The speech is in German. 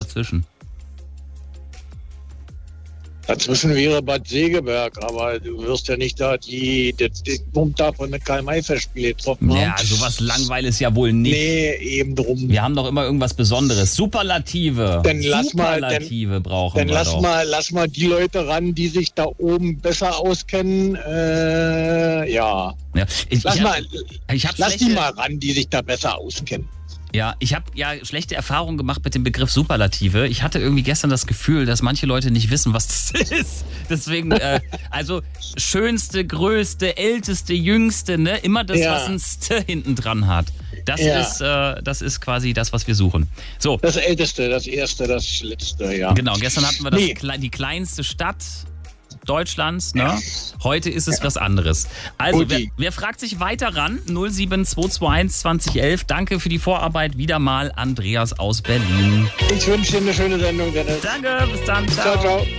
dazwischen? Dazwischen wäre Bad Segeberg, aber du wirst ja nicht da den Punkt da von der Karl-May-Festspiele getroffen haben. Ja, sowas langweilig ist ja wohl nicht. Nee, eben drum. Wir haben doch immer irgendwas Besonderes. Superlative. Dann lass mal- Superlative brauchen Dann wir doch. lass mal die Leute ran, die sich da oben besser auskennen. Ja. Ja, Lass die schlechte- mal ran, die sich da besser auskennen. Ja, ich habe ja schlechte Erfahrungen gemacht mit dem Begriff Superlative. Ich hatte irgendwie gestern das Gefühl, dass manche Leute nicht wissen, was das ist. Deswegen, also schönste, größte, älteste, jüngste, ne? Immer das, Ja. was ein St hinten dran hat. Das ist quasi das, was wir suchen. So, Das Älteste, das Erste, das Letzte, ja. genau. Gestern hatten wir Nee. die kleinste Stadt Deutschlands, ne? Heute ist es was anderes. Also, Guti. wer fragt sich weiter ran? 07221 2011. Danke für die Vorarbeit. Wieder mal Andreas aus Berlin. Ich wünsche dir eine schöne Sendung, Dennis. Danke, bis dann. Ciao, ciao.